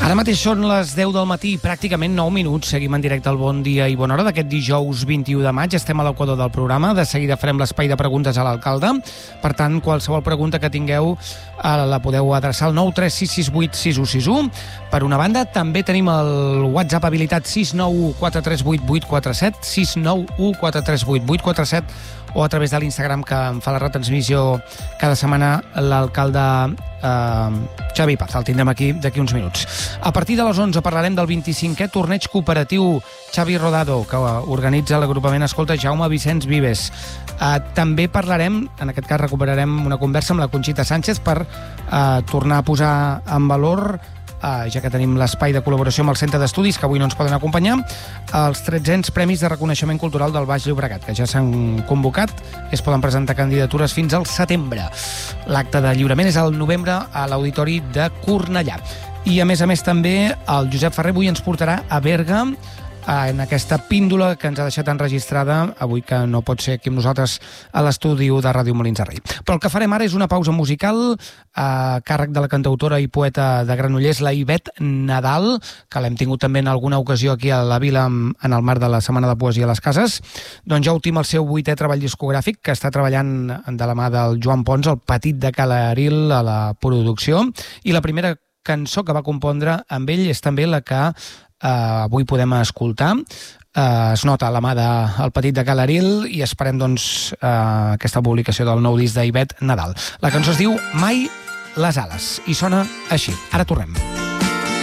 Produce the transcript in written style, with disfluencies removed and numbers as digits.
Ara mateix són les 10 del matí, pràcticament 9 minuts. Seguim en directe al Bon Dia i Bona Hora d'aquest dijous 21 de maig. Estem a l'equador del programa. De seguida farem l'espai de preguntes a l'alcalde. Per tant, qualsevol pregunta que tingueu la podeu adreçar al 936686161. Per una banda, també tenim el WhatsApp habilitat 691438847, 691438847, o a través de l'Instagram, que em fa la retransmissió cada setmana l'alcalde Xavi Paz. El tindrem aquí d'aquí uns minuts. A partir de les 11 parlarem del 25è torneig cooperatiu Xavi Rodado, que organitza l'agrupament Escolta Jaume Vicenç Vives. També parlarem, en aquest cas recuperarem una conversa amb la Conxita Sánchez per tornar a posar en valor, ja que tenim l'espai de col·laboració amb el Centre d'Estudis, que avui no ens poden acompanyar, els 1300 Premis de Reconeixement Cultural del Baix Llobregat, que ja s'han convocat. Es poden presentar candidatures fins al setembre. L'acte de lliurament és al novembre a l'Auditori de Cornellà. I, a més, també, el Josep Ferrer avui ens portarà a Berga, en aquesta píndola que ens ha deixat enregistrada avui, que no pot ser aquí amb nosaltres a l'estudi de Ràdio Molins de Rei. Però el que farem ara és una pausa musical a càrrec de la cantautora i poeta de Granollers, la Ivet Nadal, que l'hem tingut també en alguna ocasió aquí a la vila en el marc de la Setmana de Poesia a les Cases. Doncs ja ultima el seu 8è treball discogràfic, que està treballant de la mà del Joan Pons, el Petit de Calaril, a la producció, i la primera cançó que va compondre amb ell és també la que avui podem escoltar. Es nota la mà del Petit de Calaril i esperem aquesta publicació del nou disc d'Ivet Nadal. La cançó es diu Mai les ales i sona així. Ara tornem.